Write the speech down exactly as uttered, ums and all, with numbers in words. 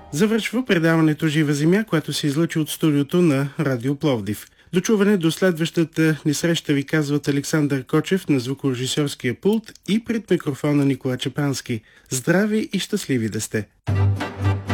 Завършва предаването Жива земя, което се излъчи от студиото на Радио Пловдив. До чуване до следващата ни среща ви казват Александър Кочев на звукорежисьорския пулт и пред микрофона Никола Чепански. Здрави и щастливи да сте!